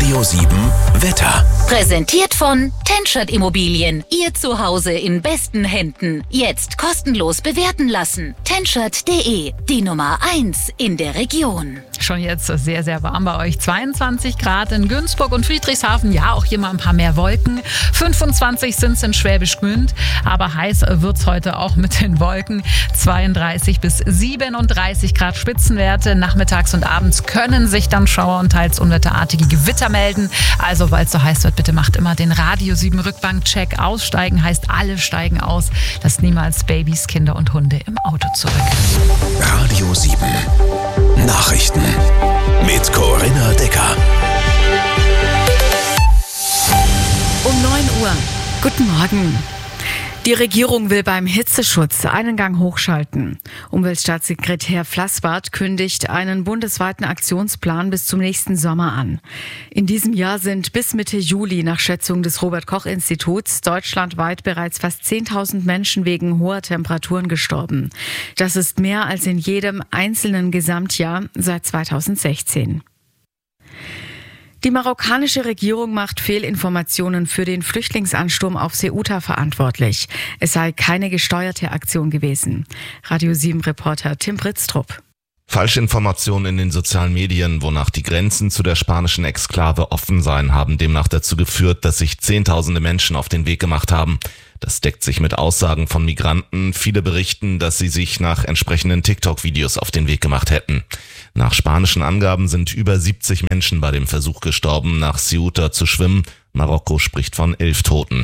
Radio 7 Wetter. Präsentiert von Tenschert Immobilien. Ihr Zuhause in besten Händen. Jetzt kostenlos bewerten lassen. Tenschert.de, die Nummer 1 in der Region. Schon jetzt sehr, sehr warm bei euch. 22 Grad in Günzburg und Friedrichshafen. Ja, auch hier mal ein paar mehr Wolken. 25 sind es in Schwäbisch Gmünd. Aber heiß wird's heute auch mit den Wolken. 32 bis 37 Grad Spitzenwerte. Nachmittags und abends können sich dann Schauer und teils unwetterartige Gewitter melden. Also, weil es so heiß wird, bitte macht immer den Radio 7 Rückbank-Check. Aussteigen heißt, alle steigen aus. Lasst niemals Babys, Kinder und Hunde im Auto zurück. Radio 7 Nachrichten mit Corinna Decker. Um 9 Uhr. Guten Morgen. Die Regierung will beim Hitzeschutz einen Gang hochschalten. Umweltstaatssekretär Flassbart kündigt einen bundesweiten Aktionsplan bis zum nächsten Sommer an. In diesem Jahr sind bis Mitte Juli nach Schätzung des Robert-Koch-Instituts deutschlandweit bereits fast 10.000 Menschen wegen hoher Temperaturen gestorben. Das ist mehr als in jedem einzelnen Gesamtjahr seit 2016. Die marokkanische Regierung macht Fehlinformationen für den Flüchtlingsansturm auf Ceuta verantwortlich. Es sei keine gesteuerte Aktion gewesen. Radio 7-Reporter Tim Britztrup. Falschinformationen in den sozialen Medien, wonach die Grenzen zu der spanischen Exklave offen seien, haben demnach dazu geführt, dass sich Zehntausende Menschen auf den Weg gemacht haben. Das deckt sich mit Aussagen von Migranten. Viele berichten, dass sie sich nach entsprechenden TikTok-Videos auf den Weg gemacht hätten. Nach spanischen Angaben sind über 70 Menschen bei dem Versuch gestorben, nach Ceuta zu schwimmen. Marokko spricht von 11 Toten.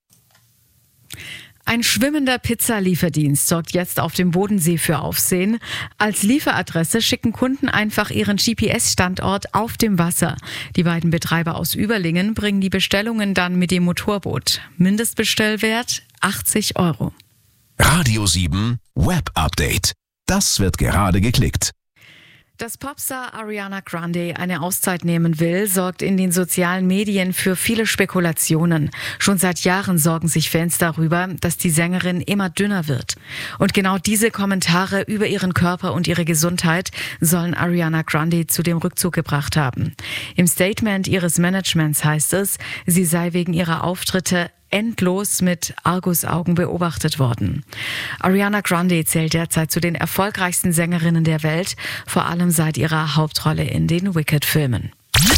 Ein schwimmender Pizzalieferdienst sorgt jetzt auf dem Bodensee für Aufsehen. Als Lieferadresse schicken Kunden einfach ihren GPS-Standort auf dem Wasser. Die beiden Betreiber aus Überlingen bringen die Bestellungen dann mit dem Motorboot. Mindestbestellwert 80 €. Radio 7 Web Update. Das wird gerade geklickt. Dass Popstar Ariana Grande eine Auszeit nehmen will, sorgt in den sozialen Medien für viele Spekulationen. Schon seit Jahren sorgen sich Fans darüber, dass die Sängerin immer dünner wird. Und genau diese Kommentare über ihren Körper und ihre Gesundheit sollen Ariana Grande zu dem Rückzug gebracht haben. Im Statement ihres Managements heißt es, sie sei wegen ihrer Auftritte endlos mit Argusaugen beobachtet worden. Ariana Grande zählt derzeit zu den erfolgreichsten Sängerinnen der Welt, vor allem seit ihrer Hauptrolle in den Wicked-Filmen.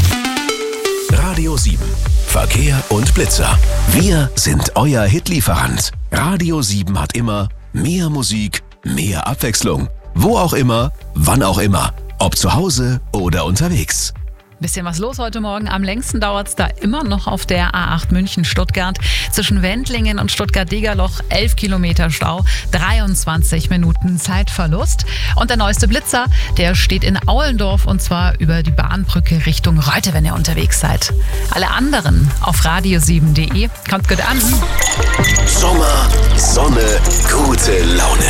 Radio 7 Verkehr und Blitzer. Wir sind euer Hitlieferant. Radio 7 hat immer mehr Musik, mehr Abwechslung. Wo auch immer, wann auch immer. Ob zu Hause oder unterwegs. Bisschen was los heute Morgen. Am längsten dauert es da immer noch auf der A8 München-Stuttgart. Zwischen Wendlingen und Stuttgart-Degerloch 11 Kilometer Stau, 23 Minuten Zeitverlust. Und der neueste Blitzer, der steht in Aulendorf und zwar über die Bahnbrücke Richtung Reute, wenn ihr unterwegs seid. Alle anderen auf radio7.de. Kommt gut an. Sommer, Sonne, gute Laune.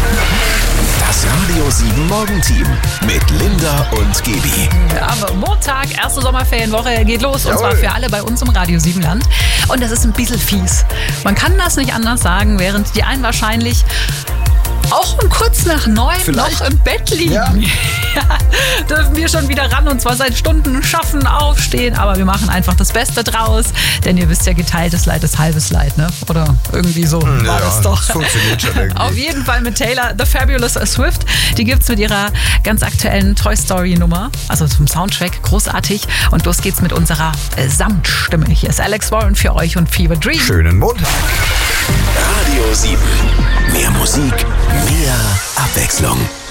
Das Radio 7 Morgenteam mit Linda und Gebi. Ja, Montag, erste Sommerferienwoche geht los. Und zwar für alle bei uns im Radio 7 Land. Und das ist ein bisschen fies. Man kann das nicht anders sagen, während die einen wahrscheinlich auch um kurz nach 9 noch im Bett liegen. Ja. Ja, dürfen wir schon wieder ran und zwar seit Stunden schaffen, aufstehen. Aber wir machen einfach das Beste draus. Denn ihr wisst ja, geteiltes Leid ist halbes Leid, ne? Oder irgendwie so war das doch. Das funktioniert schon irgendwie. Auf jeden Fall mit Taylor, The Fabulous Swift. Die gibt's mit ihrer ganz aktuellen Toy Story Nummer. Also zum Soundtrack. Großartig. Und los geht's mit unserer Samtstimme. Hier ist Alex Warren für euch und Fever Dream. Schönen Montag. Radio 7. Mehr Musik, mehr Abwechslung.